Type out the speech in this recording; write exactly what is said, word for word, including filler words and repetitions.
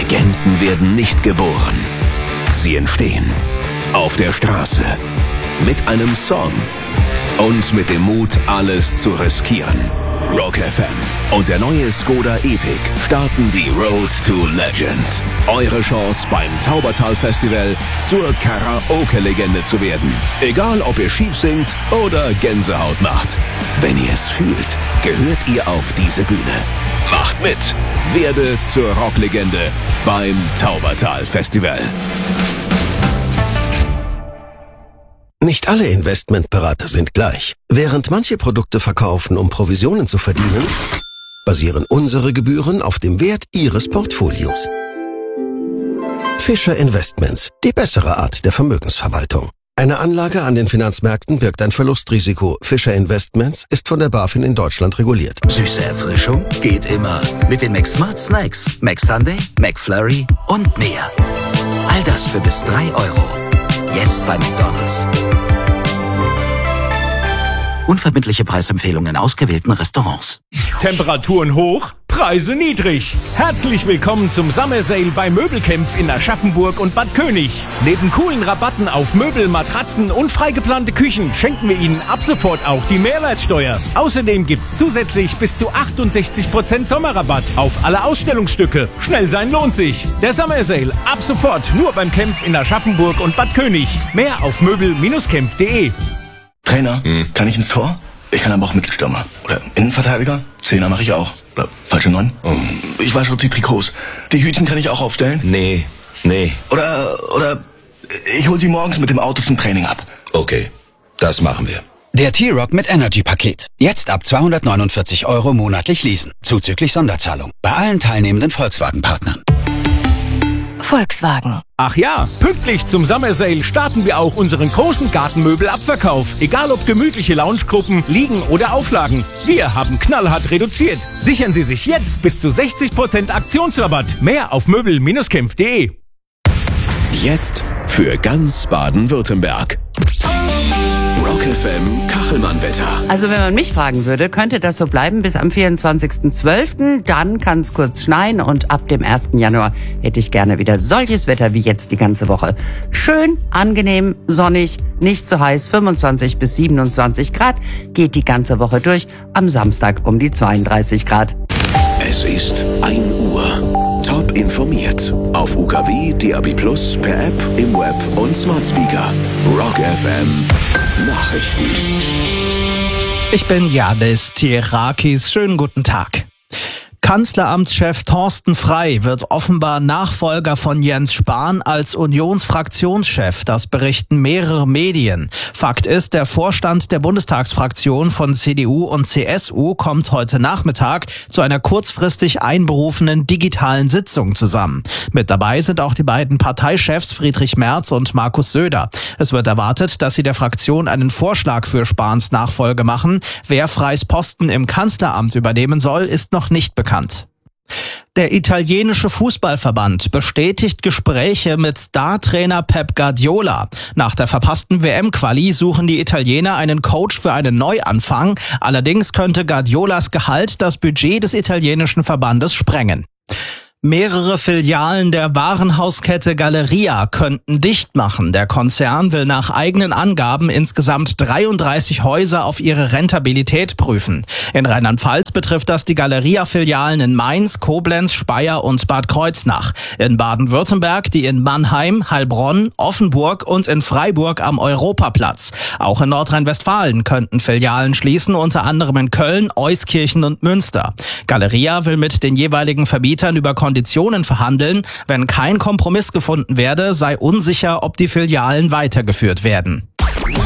Legenden werden nicht geboren. Sie entstehen auf der Straße, mit einem Song und mit dem Mut, alles zu riskieren. Rock F M und der neue Skoda Epic starten die Road to Legend. Eure Chance beim Taubertal Festival zur Karaoke-Legende zu werden. Egal, ob ihr schief singt oder Gänsehaut macht. Wenn ihr es fühlt, gehört ihr auf diese Bühne. Macht mit! Werde zur Rocklegende beim Taubertal Festival. Nicht alle Investmentberater sind gleich. Während manche Produkte verkaufen, um Provisionen zu verdienen, basieren unsere Gebühren auf dem Wert Ihres Portfolios. Fischer Investments, die bessere Art der Vermögensverwaltung. Eine Anlage an den Finanzmärkten birgt ein Verlustrisiko. Fischer Investments ist von der BaFin in Deutschland reguliert. Süße Erfrischung geht immer. Mit den McSmart Snacks, McSunday, McFlurry und mehr. All das für bis drei Euro. Jetzt bei McDonald's. Unverbindliche Preisempfehlungen in ausgewählten Restaurants. Temperaturen hoch, Preise niedrig. Herzlich willkommen zum Summer Sale bei Möbelkämpf in Aschaffenburg und Bad König. Neben coolen Rabatten auf Möbel, Matratzen und freigeplante Küchen schenken wir Ihnen ab sofort auch die Mehrwertsteuer. Außerdem gibt's zusätzlich bis zu achtundsechzig Prozent Sommerrabatt auf alle Ausstellungsstücke. Schnell sein lohnt sich. Der Summer Sale ab sofort nur beim Kämpf in Aschaffenburg und Bad König. Mehr auf möbel Bindestrich kämpf punkt de. Trainer, hm. kann ich ins Tor? Ich kann aber auch Mittelstürmer. Oder Innenverteidiger? Zehner mache ich auch. Oder falsche Neun? Oh. Ich wasche die Trikots. Die Hütchen kann ich auch aufstellen? Nee, nee. Oder, oder ich hol sie morgens mit dem Auto zum Training ab. Okay, das machen wir. Der T-Rock mit Energy-Paket. Jetzt ab zweihundertneunundvierzig Euro monatlich leasen. Zuzüglich Sonderzahlung. Bei allen teilnehmenden Volkswagen-Partnern. Volkswagen. Ach ja, pünktlich zum Summer Sale starten wir auch unseren großen Gartenmöbelabverkauf. Egal ob gemütliche Loungegruppen, Liegen oder Auflagen. Wir haben knallhart reduziert. Sichern Sie sich jetzt bis zu sechzig Prozent Aktionsrabatt. Mehr auf möbel Bindestrich kämpf punkt de. Jetzt für ganz Baden-Württemberg. Rock F M Kachelmann-Wetter. Also wenn man mich fragen würde, könnte das so bleiben bis am vierundzwanzigsten zwölften Dann kann es kurz schneien und ab dem ersten Januar hätte ich gerne wieder solches Wetter wie jetzt die ganze Woche. Schön, angenehm, sonnig, nicht zu heiß, fünfundzwanzig bis siebenundzwanzig Grad, geht die ganze Woche durch, am Samstag um die zweiunddreißig Grad. Es ist ein Uhr. Top informiert. Auf U K W, D A B plus, per App, im Web und Smart Speaker. Rock F M Nachrichten. Ich bin Janis Tierakis. Schönen guten Tag. Kanzleramtschef Thorsten Frey wird offenbar Nachfolger von Jens Spahn als Unionsfraktionschef. Das berichten mehrere Medien. Fakt ist, der Vorstand der Bundestagsfraktion von C D U und C S U kommt heute Nachmittag zu einer kurzfristig einberufenen digitalen Sitzung zusammen. Mit dabei sind auch die beiden Parteichefs Friedrich Merz und Markus Söder. Es wird erwartet, dass sie der Fraktion einen Vorschlag für Spahns Nachfolge machen. Wer Freys Posten im Kanzleramt übernehmen soll, ist noch nicht bekannt. Der italienische Fußballverband bestätigt Gespräche mit Star-Trainer Pep Guardiola. Nach der verpassten W M-Quali suchen die Italiener einen Coach für einen Neuanfang. Allerdings könnte Guardiolas Gehalt das Budget des italienischen Verbandes sprengen. Mehrere Filialen der Warenhauskette Galeria könnten dicht machen. Der Konzern will nach eigenen Angaben insgesamt dreiunddreißig Häuser auf ihre Rentabilität prüfen. In Rheinland-Pfalz betrifft das die Galeria-Filialen in Mainz, Koblenz, Speyer und Bad Kreuznach. In Baden-Württemberg die in Mannheim, Heilbronn, Offenburg und in Freiburg am Europaplatz. Auch in Nordrhein-Westfalen könnten Filialen schließen, unter anderem in Köln, Euskirchen und Münster. Galeria will mit den jeweiligen Vermietern über Konditionen verhandeln. Wenn kein Kompromiss gefunden werde, sei unsicher, ob die Filialen weitergeführt werden.